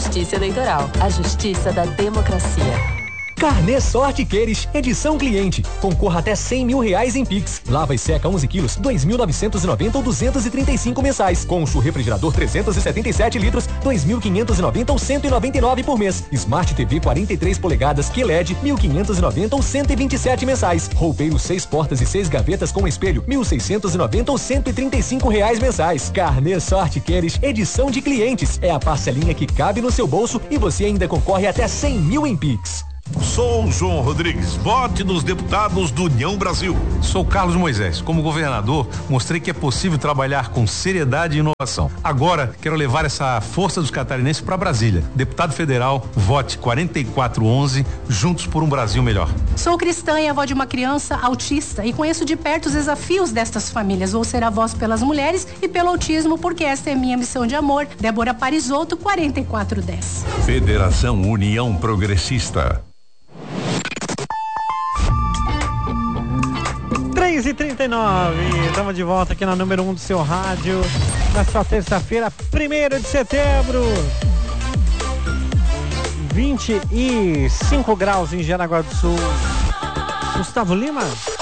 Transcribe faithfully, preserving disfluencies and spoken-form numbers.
Justiça Eleitoral, a justiça da democracia. Carnê Sorte Queires, edição cliente. Concorra até cem mil reais em Pix. Lava e seca onze quilos, dois mil novecentos e noventa ou duzentos e trinta e cinco mensais. Concho refrigerador trezentos e setenta e sete litros, dois mil quinhentos e noventa ou cento e noventa e nove por mês. Smart T V quarenta e três polegadas Q L E D, mil quinhentos e noventa ou cento e vinte e sete mensais. Roupeiro seis portas e seis gavetas com espelho, mil seiscentos e noventa ou cento e trinta e cinco reais mensais. Carnê Sorte Queires, edição de clientes. É a parcelinha que cabe no seu bolso e você ainda concorre até cem mil em Pix. Sou o João Rodrigues, vote nos deputados do União Brasil. Sou Carlos Moisés. Como governador, mostrei que é possível trabalhar com seriedade e inovação. Agora, quero levar essa força dos catarinenses para Brasília. Deputado federal, vote quarenta e quatro onze, juntos por um Brasil melhor. Sou cristã e avó de uma criança autista e conheço de perto os desafios destas famílias. Vou ser a voz pelas mulheres e pelo autismo, porque esta é minha missão de amor. Débora Parisotto, quarenta e quatro dez. Federação União Progressista. três e trinta e nove, estamos de volta aqui na número um do seu rádio, nesta terça-feira, primeiro de setembro, vinte e cinco graus em Jaraguá do Sul. Gustavo Lima?